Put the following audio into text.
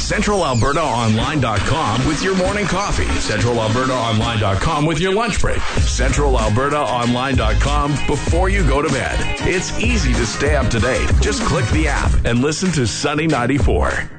CentralAlbertaOnline.com with your morning coffee. CentralAlbertaOnline.com with your lunch break. CentralAlbertaOnline.com before you go to bed. It's easy to stay up to date. Just click the app and listen to Sunny 94.